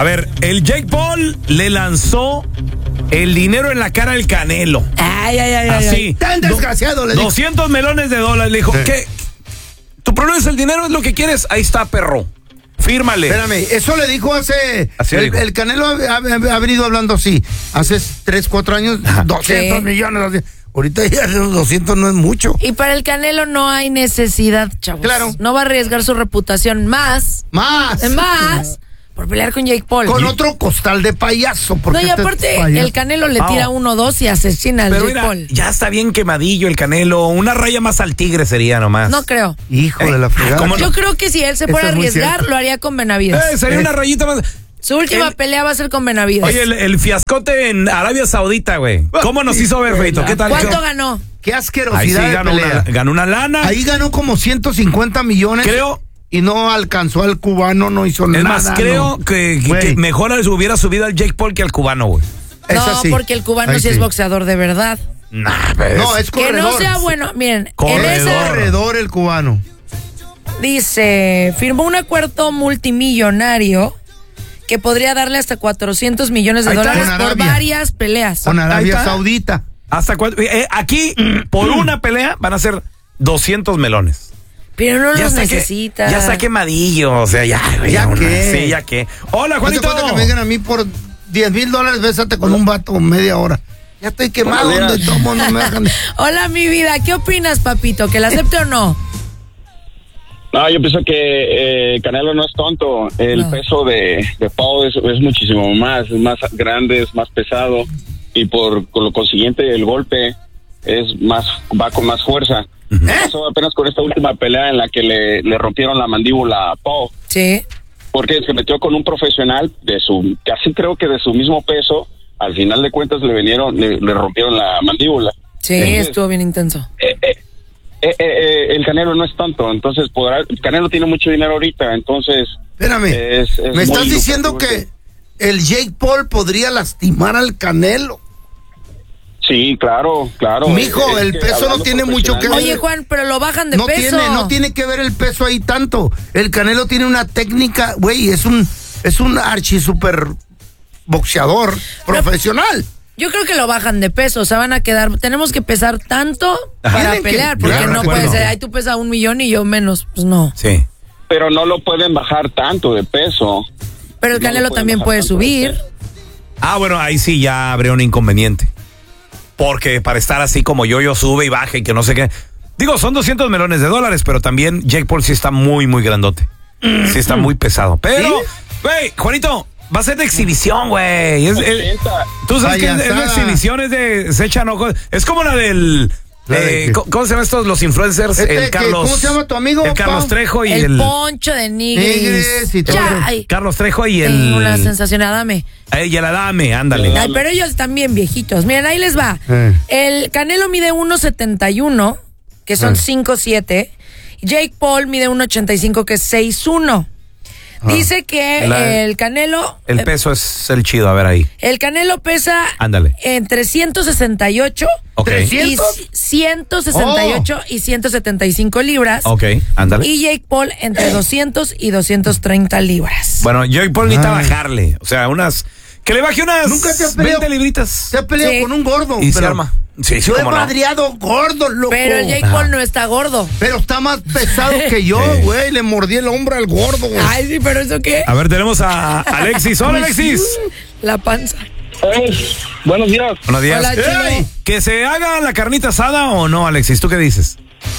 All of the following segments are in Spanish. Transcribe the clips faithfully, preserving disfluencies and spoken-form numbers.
A ver, el Jake Paul le lanzó el dinero en la cara al Canelo. Ay, ay, ay, ay. Así. Tan desgraciado, le dijo. doscientos melones de dólares. Le dijo, Sí. ¿qué? ¿Tu problema es el dinero? ¿Es lo que quieres? Ahí está, perro. Fírmale. Espérame, eso le dijo hace... Así el, dijo. el Canelo ha, ha- ha venido hablando así. Hace tres, cuatro años, Ajá. doscientos Sí. millones. así. Ahorita ya los doscientos no es mucho. Y para el Canelo no hay necesidad, chavos. Claro. No va a arriesgar su reputación más, Más. más, por pelear con Jake Paul. Con otro costal de payaso. No, Porque y este es aparte, payaso. el Canelo le Ah. tira uno, dos y asesina al Pero Jake mira, Paul. ya está bien quemadillo el Canelo. Una raya más al tigre sería nomás. No creo. Hijo Ey, de la fregada. ¿cómo no? Yo creo que si él se Eso puede es muy arriesgar, cierto. lo haría con Benavides. Eh, sería Eh. una rayita más. Su última el- pelea va a ser con Benavides. Oye, el, el fiascote en Arabia Saudita, güey. ¿Cómo nos hizo ver, Feito? ¿Qué tal? ¿Cuánto ¿Qué- ganó? Qué Ahí sí asquerosidad de ganó pelea. una, ganó una lana. Ahí ganó como ciento cincuenta millones. Creo- Y no alcanzó al cubano, no hizo Es nada. más, creo no. que, que- Güey, que mejor hubiera subido al Jake Paul que al cubano, güey. es No, así. porque el cubano Ahí sí es boxeador de verdad. Nah, pero No, es- es Que corredor. no sea bueno. Miren, en Corredor. esa corredor el cubano. dice, firmó un acuerdo multimillonario que podría darle hasta cuatrocientos millones de Ahí está. dólares Con por Arabia. varias peleas. Con Ahí Arabia está. Saudita. hasta cuánto- eh, aquí, por una pelea, van a ser doscientos melones. Pero no los está que- necesita. ya está quemadillo, o sea, ya, güey. ¿Ya una- qué? Sí, ya que. Hola, ¿No te Juanito. cuenta que me digan a mí por diez mil dólares bésate con un vato media hora? Ya estoy quemado, Buenos donde días. tomo no me dejan. Hola, mi vida. ¿Qué opinas, papito? ¿Que la acepte o no? No, yo pienso que eh, Canelo no es tonto. El No. peso de, de Paul es, es muchísimo más, es más grande, es más pesado y por con lo consiguiente el golpe es más va con más fuerza. Pasó apenas con esta última pelea en la que le, le rompieron la mandíbula a Paul, Sí. porque se metió con un profesional de su, casi creo que de su mismo peso. Al final de cuentas le vinieron, le, le rompieron la mandíbula. Sí, Entonces, estuvo bien intenso. eh, eh, eh, eh, el Canelo no es tonto, entonces podrá, el Canelo tiene mucho dinero ahorita, entonces Espérame. es- es me estás muy diciendo lucrativo. que el Jake Paul podría lastimar al Canelo. Sí, claro, claro. Mijo, Es- es el que peso no hablando tiene mucho que ver. Oye, Juan, pero lo bajan de No peso. tiene, no tiene que ver el peso ahí tanto. El Canelo tiene una técnica, güey, es un, es un archi super boxeador profesional. Yo creo que lo bajan de peso, o sea, van a quedar, tenemos que pesar tanto para Tienen que- pelear, porque claro, no claro. puede ser, ay, tú pesas un millón y yo menos, pues no. Sí. Pero no lo pueden bajar tanto de peso. Pero el No lo Canelo pueden también bajar puede tanto de subir. peso. Ah, bueno, ahí sí ya habría un inconveniente. Porque para estar así como yo, yo sube y baja y que no sé qué. Digo, son doscientos melones de dólares, pero también Jake Paul sí está muy, muy grandote. Sí está muy pesado. Pero, güey, Juanito, va a ser de exhibición, güey. Es- es- ochenta. Tú sabes que es, es de Payasada. exhibición, es de... Se echan ojos. Es como la del... ¿La de eh, qué? ¿cómo, cómo se llaman estos los influencers? Este el que- Carlos... ¿cómo se llama tu amigo, El Carlos Pau? Trejo y El, el... poncho de Nigris. Nigris y todo. Ya, ay, Carlos Trejo y tengo el... una sensación, dame. Eh, Y el Adame, ándale. Ay, pero ellos están bien viejitos. Miren, ahí les va. Eh. El Canelo mide uno setenta y uno, que son Eh. cinco siete. Jake Paul mide uno ochenta y cinco, que es seis uno. Dice que La- el Canelo... El eh, peso es el chido, a ver ahí. El Canelo pesa Ándale. entre ciento sesenta y ocho Ok. y ¿trescientos? ciento sesenta y ocho y ciento setenta y cinco libras. Ok, ándale. Y Jake Paul entre doscientos y doscientos treinta libras. Bueno, Jake Paul necesita Ay. bajarle. O sea, unas... Que le baje unas Nunca te has peleado. veinte libritas. Se ha peleado Sí. con un gordo. Y se pero arma. Sí, sí, yo he cómo no. madreado gordo, loco. Pero el Jake Ajá. Paul no está gordo. Pero está más pesado que yo, Sí. güey. Le mordí el hombro al gordo, güey. Ay, sí, pero ¿eso qué? A ver, tenemos a Alexis. Hola, Alexis. La panza. Eh, buenos días. Buenos días. Hola, chulo. Ey, ¿que se haga la carnita asada o no, Alexis? ¿Tú qué dices?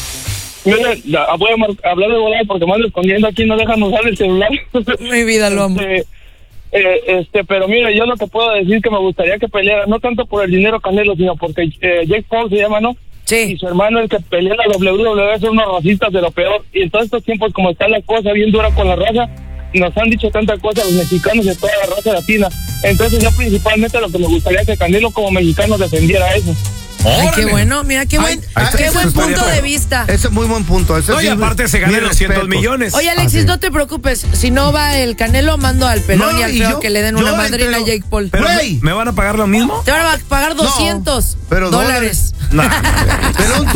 Mira, ya, voy a mar- hablar de volada porque me ando escondiendo aquí, no dejan usar el celular. Mi vida, lo amo. Este, eh, este, pero mira, yo lo que puedo decir que me gustaría que peleara, no tanto por el dinero Canelo, sino porque eh, Jake Paul se llama, ¿no? Y Sí. su hermano, el que pelea en la doble u doble u E, son unos racistas de lo peor. Y en todos estos tiempos, como está la cosa bien dura con la raza, nos han dicho tanta cosa los mexicanos y a toda la raza latina. Entonces yo principalmente lo que me gustaría que Canelo como mexicano defendiera eso. Ay, qué Órale. bueno. Mira, qué buen, Ay, qué eso buen estaría punto bueno. de vista. Ese es muy buen punto. Ese No, y sí, aparte se gana mis doscientos respetos. millones. Oye, Alexis, Así. no te preocupes. Si no va el Canelo, mando al pelón No, y al y feo yo- que le den yo una madrina a entero- Jake Paul. Pero, Güey. ¿me van a pagar lo mismo? Te van a pagar doscientos pero dólares. No. Pero